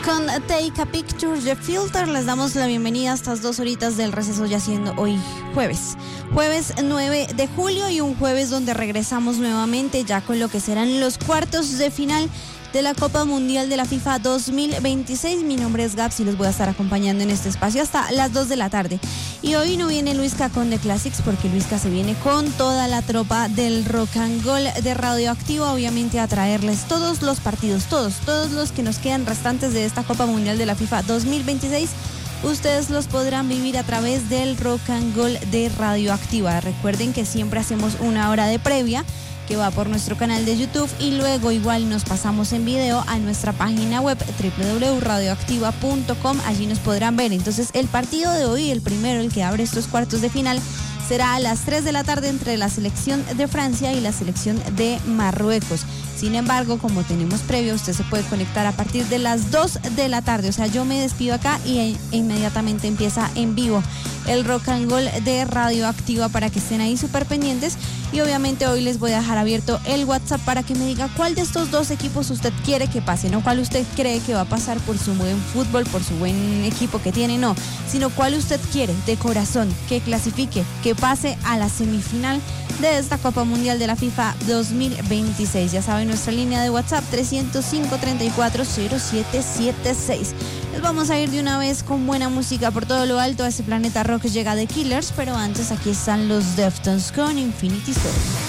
Con Take a Picture The Filter les damos la bienvenida a estas 2 horitas del receso, ya siendo hoy jueves 9 de julio y un jueves donde regresamos nuevamente ya con lo que serán los cuartos de final de la Copa Mundial de la FIFA 2026. Mi nombre es Gaps y los voy a estar acompañando en este espacio hasta las 2 de la tarde. Y hoy no viene Luisca con The Classics porque Luisca se viene con toda la tropa del Rock and Roll de Radioactivo, obviamente a traerles todos los partidos, todos los que nos quedan restantes de esta Copa Mundial de la FIFA 2026. Ustedes los podrán vivir a través del Rock and Roll de Radioactiva. Recuerden que siempre hacemos una hora de previa que va por nuestro canal de YouTube y luego igual nos pasamos en video a nuestra página web www.radioactiva.com. Allí nos podrán ver. Entonces el partido de hoy, el primero, el que abre estos cuartos de final, será a las 3 de la tarde entre la selección de Francia y la selección de Marruecos. Sin embargo, como tenemos previo, usted se puede conectar a partir de las 2 de la tarde. O sea, yo me despido acá y inmediatamente empieza en vivo el Rock and Roll de Radioactiva para que estén ahí súper pendientes. Y obviamente hoy les voy a dejar abierto el WhatsApp para que me diga cuál de estos dos equipos usted quiere que pase. No cuál usted cree que va a pasar por su buen fútbol, por su buen equipo que tiene, no. Sino cuál usted quiere de corazón que clasifique, que pase a la semifinal de esta Copa Mundial de la FIFA 2026. Ya saben, nuestra línea de WhatsApp 305-340776. Nos vamos a ir de una vez con buena música por todo lo alto. A ese planeta rock llega The Killers, pero antes aquí están los Deftones con Infinity Soul.